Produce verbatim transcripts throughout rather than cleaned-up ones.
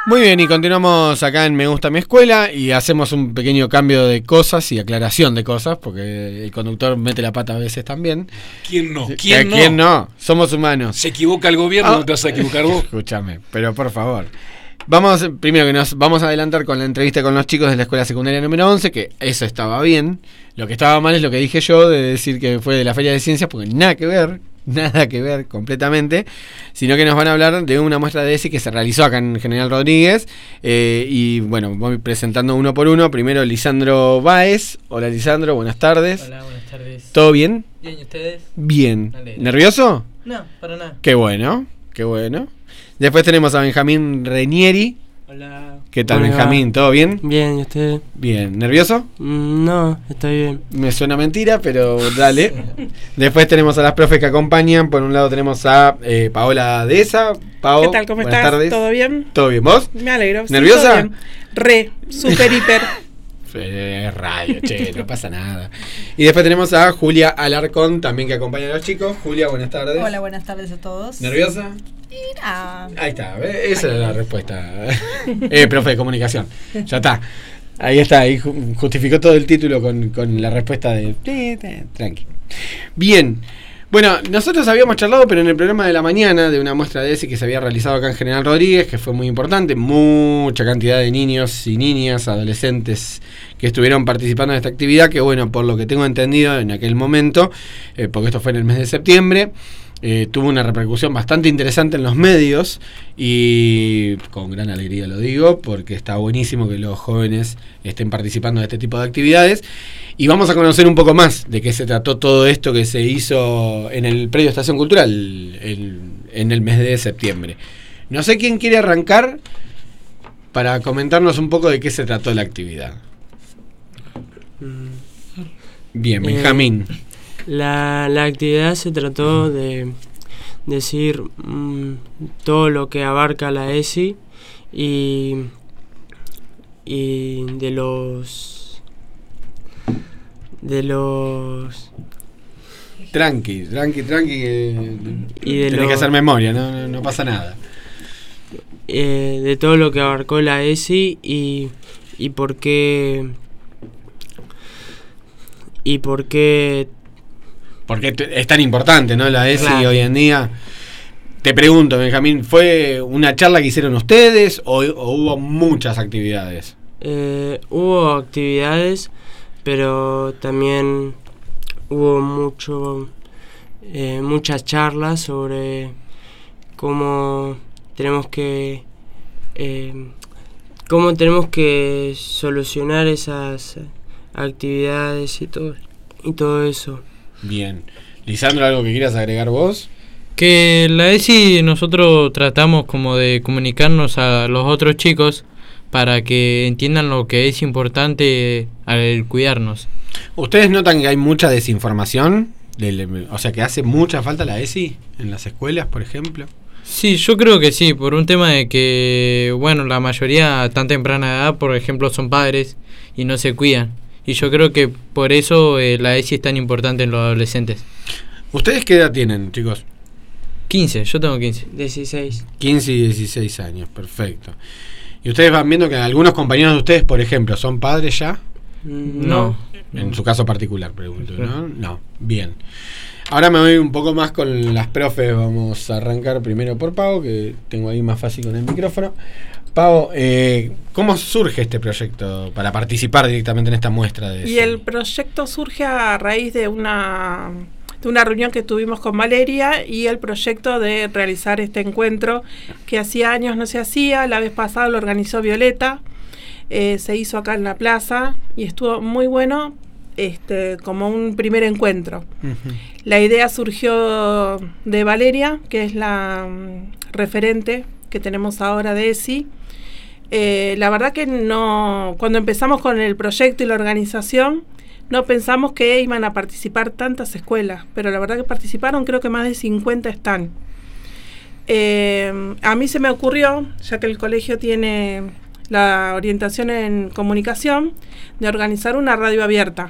Muy bien, y continuamos acá en Me Gusta Mi Escuela y hacemos un pequeño cambio de cosas y aclaración de cosas, porque el conductor mete la pata a veces también. ¿Quién no? ¿Quién no? ¿Quién no? Somos humanos. Se equivoca el gobierno, Ah. ¿no te vas a equivocar vos? Escúchame, pero por favor. Vamos, primero que nos vamos a adelantar con la entrevista con los chicos de la escuela secundaria número once, que eso estaba bien. Lo que estaba mal es lo que dije yo, de decir que fue de la Feria de Ciencias, porque nada que ver, nada que ver completamente, sino que nos van a hablar de una muestra de ESI que se realizó acá en General Rodríguez, eh, y bueno, voy presentando uno por uno. Primero Lisandro Báez. Hola Lisandro, buenas tardes. Hola, buenas tardes. ¿Todo bien? Bien, ¿y ustedes? Bien. Dale. ¿Nervioso? No, para nada. Qué bueno, qué bueno. Después tenemos a Benjamín Renieri. Hola. ¿Qué tal, Hola. Benjamín? ¿Todo bien? Bien, ¿y usted? Bien. ¿Nervioso? Mm, No, estoy bien. Me suena mentira, pero dale. Después tenemos a las profes que acompañan. Por un lado tenemos a eh, Paola Dehesa. Pao, ¿Qué tal? ¿Cómo buenas estás? tardes. ¿Todo bien? ¿Todo bien? ¿Vos? Me alegro. Sí, ¿Nerviosa? todo bien. Re, super, hiper. Eh, radio, che, no pasa nada. Y después tenemos a Julia Alarcón, también que acompaña a los chicos. Julia, buenas tardes. Hola, buenas tardes a todos. ¿Nerviosa? Mira. Ahí está, ¿ves? Esa es la respuesta. Eh, profe de comunicación. Ya está. Ahí está, ahí ju- justificó todo el título con, con la respuesta de... Sí, sí, tranqui. Bien. Bueno, nosotros habíamos charlado, pero en el programa de la mañana, de una muestra de ESI que se había realizado acá en General Rodríguez, que fue muy importante. Mucha cantidad de niños y niñas, adolescentes que estuvieron participando en esta actividad, que bueno, por lo que tengo entendido en aquel momento, eh, porque esto fue en el mes de septiembre, Eh, tuvo una repercusión bastante interesante en los medios y con gran alegría lo digo, porque está buenísimo que los jóvenes estén participando de este tipo de actividades. Y vamos a conocer un poco más de qué se trató todo esto que se hizo en el predio Estación Cultural el, en el mes de septiembre. No sé quién quiere arrancar para comentarnos un poco de qué se trató la actividad. Bien, Benjamín. Eh, La, la actividad se trató de decir mm, todo lo que abarca la ESI y, y de los de los Tranqui, tranqui, tranqui, que Y de tenés lo- que hacer memoria, no, no, no pasa nada. eh, de todo lo que abarcó la ESI y, y por qué y por qué Porque te- es tan importante, ¿no? La ESI Claro. hoy en día. Te pregunto, Benjamín, ¿fue una charla que hicieron ustedes o, o hubo muchas actividades? Eh, hubo actividades, pero también hubo mucho, eh, muchas charlas sobre cómo tenemos que, eh, cómo tenemos que solucionar esas actividades y todo, y todo eso. Bien. Lisandro, ¿algo que quieras agregar vos? Que la ESI nosotros tratamos como de comunicarnos a los otros chicos para que entiendan lo que es importante al cuidarnos. ¿Ustedes notan que hay mucha desinformación? Del- o sea, que hace mucha falta la ESI en las escuelas, por ejemplo. Sí, yo creo que sí, por un tema de que, bueno, la mayoría a tan temprana edad, por ejemplo, son padres y no se cuidan. Y yo creo que por eso eh, la ESI es tan importante en los adolescentes. ¿Ustedes qué edad tienen, chicos? quince, yo tengo quince. dieciséis. quince y dieciséis años, perfecto. ¿Y ustedes van viendo que algunos compañeros de ustedes, por ejemplo, son padres ya? No. En su caso particular, pregunto, ¿no? No, bien. Ahora me voy un poco más con las profes. Vamos a arrancar primero por Pau, que tengo ahí más fácil con el micrófono. Pau, eh, ¿cómo surge este proyecto para participar directamente en esta muestra de Y el proyecto surge a raíz de una, de una reunión que tuvimos con Valeria y el proyecto de realizar este encuentro que hacía años no se hacía. La vez pasada lo organizó Violeta, eh, se hizo acá en la plaza y estuvo muy bueno, este, como un primer encuentro. Uh-huh. La idea surgió de Valeria, que es la mm, referente que tenemos ahora de ESI. Eh, la verdad que no, cuando empezamos con el proyecto y la organización, no pensamos que iban a participar tantas escuelas, pero la verdad que participaron, creo que más de cincuenta están. Eh, a mí se me ocurrió, ya que el colegio tiene la orientación en comunicación, de organizar una radio abierta.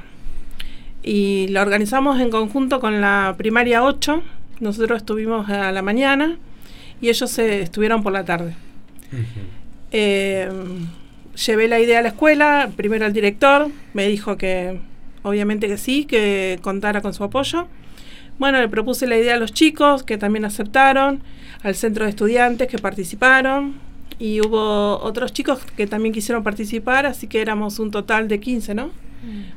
Y la organizamos en conjunto con la primaria ocho, nosotros estuvimos a la mañana y ellos se estuvieron por la tarde. Uh-huh. Eh, llevé la idea a la escuela, primero al director, me dijo que obviamente que sí, que contara con su apoyo. Bueno, le propuse la idea a los chicos, que también aceptaron, al centro de estudiantes que participaron, y hubo otros chicos que también quisieron participar, así que éramos un total de quince, ¿no?